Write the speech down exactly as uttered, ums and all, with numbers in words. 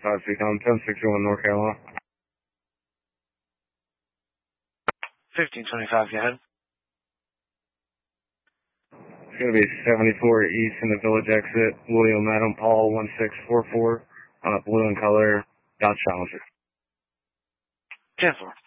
five six one, ten sixty-one North Carolina. fifteen twenty-five, go ahead. It's going to be seventy-four East in the Village exit, William Adam Paul, one six four four, uh, blue in color, Dodge Challenger. ten four.